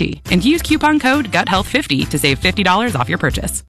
GUT and use coupon code GUTHEALTH50 to save $50 off your purchase.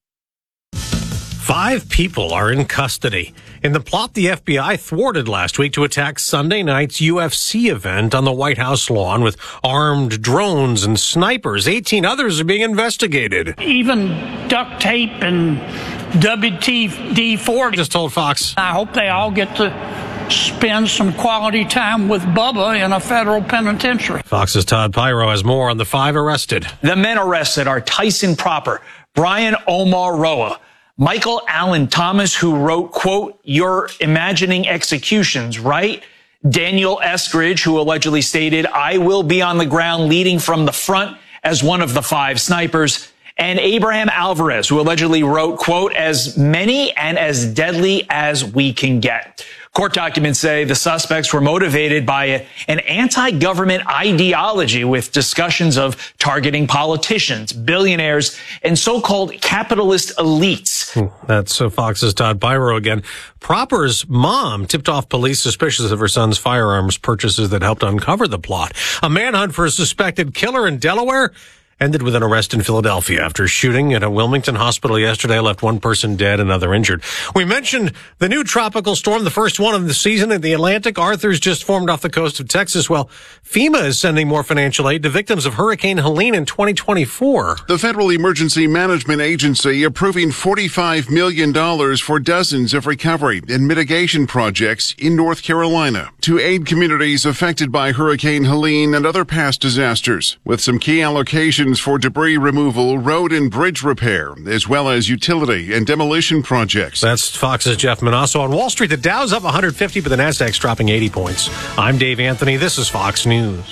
5 people are in custody in the plot the FBI thwarted last week to attack Sunday night's UFC event on the White House lawn with armed drones and snipers. 18 others are being investigated. Even duct tape and WD-40. Just told Fox. I hope they all get to spend some quality time with Bubba in a federal penitentiary. Fox's Todd Pyro has more on the 5 arrested. The men arrested are Tyson Proper, Brian Omar Roa, Michael Allen Thomas, who wrote, quote, "You're imagining executions, right?" Daniel Eskridge, who allegedly stated, "I will be on the ground leading from the front as one of the 5 snipers." And Abraham Alvarez, who allegedly wrote, quote, "As many and as deadly as we can get." Court documents say the suspects were motivated by an anti-government ideology with discussions of targeting politicians, billionaires, and so-called capitalist elites. That's Fox's Todd Pyro again. Proper's mom tipped off police suspicious of her son's firearms purchases that helped uncover the plot. A manhunt for a suspected killer in Delaware ended with an arrest in Philadelphia after shooting at a Wilmington hospital yesterday left one person dead, another injured. We mentioned the new tropical storm, the first one of the season in the Atlantic. Arthur's just formed off the coast of Texas. Well, FEMA is sending more financial aid to victims of Hurricane Helene in 2024. The Federal Emergency Management Agency approving $45 million for dozens of recovery and mitigation projects in North Carolina to aid communities affected by Hurricane Helene and other past disasters, with some key allocations for debris removal, road and bridge repair, as well as utility and demolition projects. That's Fox's Jeff Manasso. On Wall Street, the Dow's up 150, but the Nasdaq's dropping 80 points. I'm Dave Anthony. This is Fox News.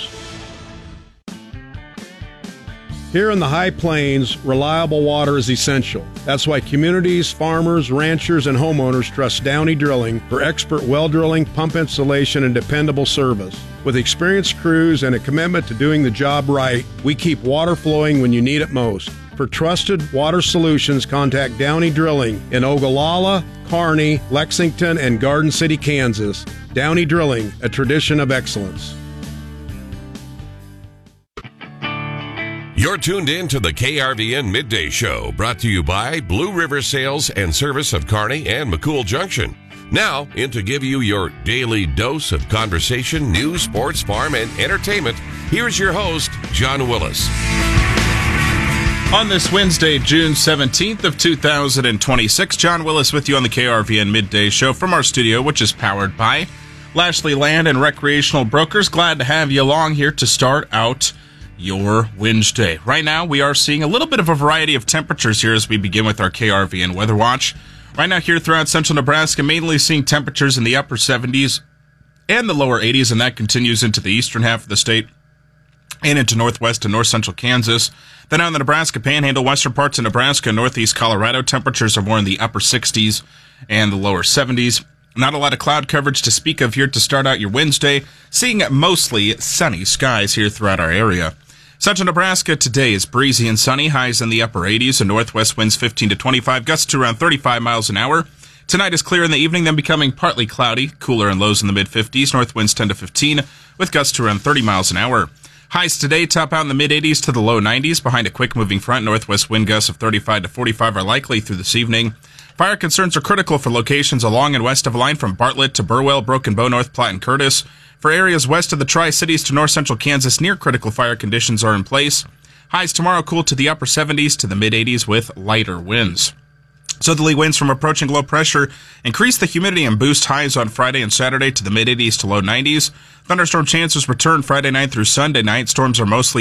Here in the High Plains, reliable water is essential. That's why communities, farmers, ranchers, and homeowners trust Downey Drilling for expert well drilling, pump installation, and dependable service. With experienced crews and a commitment to doing the job right, we keep water flowing when you need it most. For trusted water solutions, contact Downey Drilling in Ogallala, Kearney, Lexington, and Garden City, Kansas. Downey Drilling, a tradition of excellence. You're tuned in to the KRVN Midday Show, brought to you by Blue River Sales and Service of Kearney and McCool Junction. Now, in to give you your daily dose of conversation, news, sports, farm, and entertainment, here's your host, John Willis. On this Wednesday, June 17th of 2026, John Willis with you on the KRVN Midday Show from our studio, which is powered by Lashley Land and Recreational Brokers. Glad to have you along here to start out your Wednesday. Right now, we are seeing a little bit of a variety of temperatures here as we begin with our KRVN Weather Watch. Right now here throughout central Nebraska, mainly seeing temperatures in the upper 70s and the lower 80s, and that continues into the eastern half of the state and into northwest and north central Kansas. Then on the Nebraska Panhandle, western parts of Nebraska and northeast Colorado, temperatures are more in the upper 60s and the lower 70s. Not a lot of cloud coverage to speak of here to start out your Wednesday, seeing mostly sunny skies here throughout our area. Central Nebraska today is breezy and sunny, highs in the upper 80s and northwest winds 15 to 25, gusts to around 35 miles an hour. Tonight is clear in the evening, then becoming partly cloudy, cooler and lows in the mid-50s, north winds 10 to 15, with gusts to around 30 miles an hour. Highs today top out in the mid-80s to the low 90s, behind a quick-moving front. Northwest wind gusts of 35 to 45 are likely through this evening. Fire concerns are critical for locations along and west of a line from Bartlett to Burwell, Broken Bow, North Platte, and Curtis. For areas west of the Tri-Cities to north central Kansas, near critical fire conditions are in place. Highs tomorrow cool to the upper 70s to the mid-80s with lighter winds. Southerly winds from approaching low pressure increase the humidity and boost highs on Friday and Saturday to the mid-80s to low 90s. Thunderstorm chances return Friday night through Sunday night. Storms are most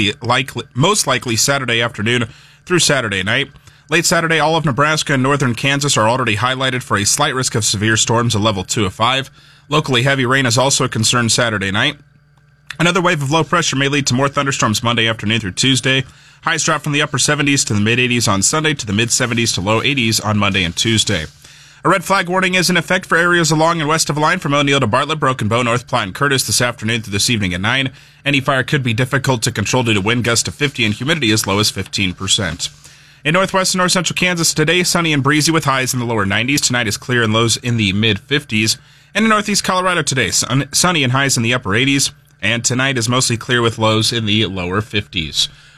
likely Saturday afternoon through Saturday night. Late Saturday, all of Nebraska and northern Kansas are already highlighted for a slight risk of severe storms, a level 2 of 5. Locally heavy rain is also a concern Saturday night. Another wave of low pressure may lead to more thunderstorms Monday afternoon through Tuesday. Highs drop from the upper 70s to the mid-80s on Sunday to the mid-70s to low 80s on Monday and Tuesday. A red flag warning is in effect for areas along and west of a line from O'Neill to Bartlett, Broken Bow, North Platte, and Curtis this afternoon through this evening at 9. Any fire could be difficult to control due to wind gusts of 50 and humidity as low as 15%. In northwest and north central Kansas today, sunny and breezy with highs in the lower 90s. Tonight is clear and lows in the mid-50s. And in northeast Colorado today, sunny and highs in the upper 80s. And tonight is mostly clear with lows in the lower 50s.